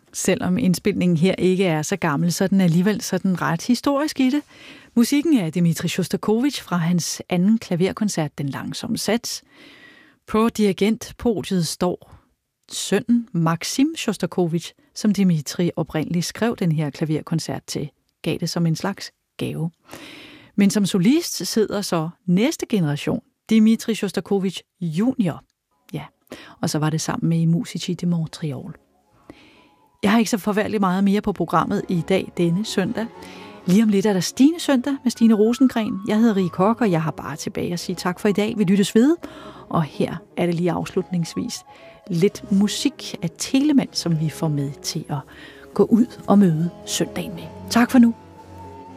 Selvom indspilningen her ikke er så gammel, så er den alligevel sådan ret historisk i det. Musikken er Dmitri Sjostakovitj fra hans anden klaverkoncert, Den langsomme sats. På dirigentpodiet står sønnen Maksim Sjostakovitj, som Dmitri oprindeligt skrev den her klaverkoncert til, gav det som en slags gave. Men som solist sidder så næste generation, Dmitri Sjostakovitj junior. Ja, og så var det sammen med Musici de Montréal. Jeg har ikke så forfærdeligt meget mere på programmet i dag denne søndag. Lige om lidt er der Stine Søndag med Stine Rosengren. Jeg hedder Rie Koch, og jeg har bare tilbage at sige tak for i dag. Vi lyttes ved, og her er det lige afslutningsvis lidt musik af Telemann, som vi får med til at gå ud og møde søndagen med. Tak for nu.